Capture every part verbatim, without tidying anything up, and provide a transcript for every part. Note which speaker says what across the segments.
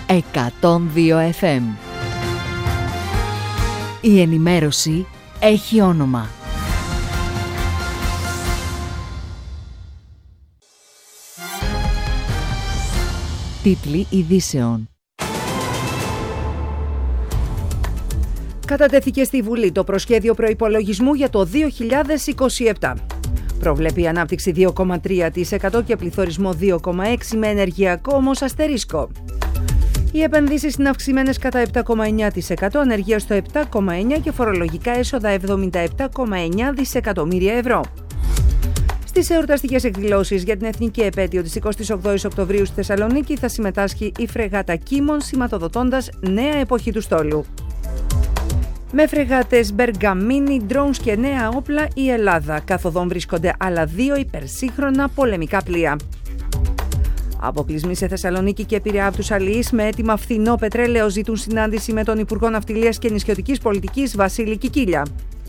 Speaker 1: εκατόν δύο εφ εμ. Η ενημέρωση έχει όνομα. Τίτλοι ειδήσεων.
Speaker 2: Κατατέθηκε στη Βουλή το προσχέδιο προϋπολογισμού για το δύο χιλιάδες είκοσι επτά. Προβλέπει ανάπτυξη δύο κόμμα τρία τοις εκατό και πληθωρισμό δύο κόμμα έξι τοις εκατό με ενεργειακό όμως αστερίσκο. Οι επενδύσεις είναι αυξημένες κατά επτά κόμμα εννιά τοις εκατό, ανεργία στο επτά κόμμα εννιά τοις εκατό και φορολογικά έσοδα εβδομήντα επτά κόμμα εννιά δισεκατομμύρια ευρώ. Στις εορταστικές εκδηλώσεις για την εθνική επέτειο της εικοστής όγδοης Οκτωβρίου στη Θεσσαλονίκη θα συμμετάσχει η φρεγάτα Κίμων, σηματοδοτώντας νέα εποχή του στόλου. Με φρεγάτες, μπεργαμίνι, drones και νέα όπλα, η Ελλάδα. Καθοδόν βρίσκονται άλλα δύο υπερσύγχρονα πολεμικά πλοία. Αποκλεισμοί σε Θεσσαλονίκη και Πειραιά από τους αλληλείς με έτοιμα φθηνό πετρέλαιο ζητούν συνάντηση με τον Υπουργό Ναυτιλίας και Νησιωτικής Πολιτικής Βασίλη Κικίλια.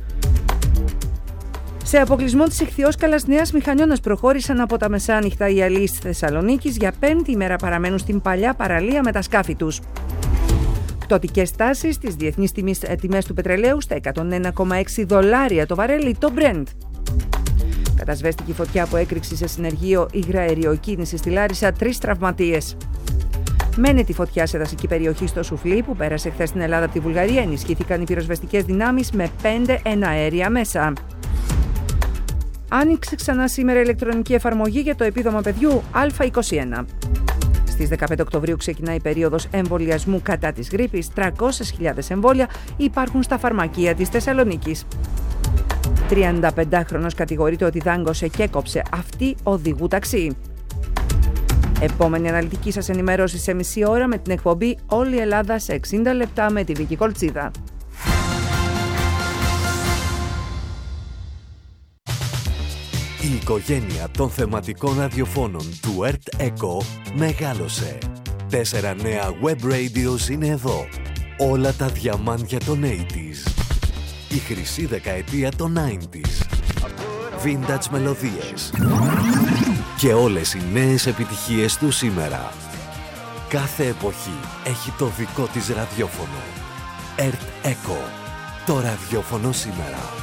Speaker 2: Σε αποκλεισμό της Ιχθυόσκαλας Νέας Μηχανιώνας προχώρησαν από τα μεσάνυχτα οι αλληλείς της Θεσσαλονίκης. Για πέμπτη ημέρα παραμένουν στην παλιά παραλία με τα σκάφη τους. Πτωτικές τάσεις στις διεθνείς τιμές του πετρελαίου στα εκατόν ένα κόμμα έξι δολάρια το βαρέλι το Brent. Κατασβέστηκε η φωτιά που έκρηξε σε συνεργείο υγραεριοκίνηση στη Λάρισα, τρεις τραυματίες. Μένεται η φωτιά σε δασική περιοχή στο Σουφλί που πέρασε χθες στην Ελλάδα από τη Βουλγαρία. Ενισχύθηκαν οι πυροσβεστικές δυνάμεις με πέντε εναέρια μέσα. Άνοιξε ξανά σήμερα η ηλεκτρονική εφαρμογή για το επίδομα παιδιού Α είκοσι ένα. Στις δεκαπέντε Οκτωβρίου ξεκινάει η περίοδος εμβολιασμού κατά της γρίπης. τριακόσιες χιλιάδες εμβόλια υπάρχουν στα φαρμακεία της Θεσσαλονίκης. τριανταπεντάχρονος κατηγορείται ότι δάγκωσε και έκοψε αυτή οδηγού ταξί. Επόμενη αναλυτική σας ενημέρωση σε μισή ώρα με την εκπομπή Όλη η Ελλάδα σε εξήντα λεπτά με τη Βίκη Κολτσίδα.
Speaker 3: Η οικογένεια των θεματικών ραδιοφώνων του ΕΡΤ ΕΚΟ μεγάλωσε. Τέσσερα νέα web radios είναι εδώ. Όλα τα διαμάντια των ογδόντα. Η χρυσή δεκαετία των ενενήντα. Vintage μελωδίες. Και όλες οι νέες επιτυχίες του σήμερα. Κάθε εποχή έχει το δικό της ραδιόφωνο. ΕΡΤ ΕΚΟ. Το ραδιόφωνο σήμερα.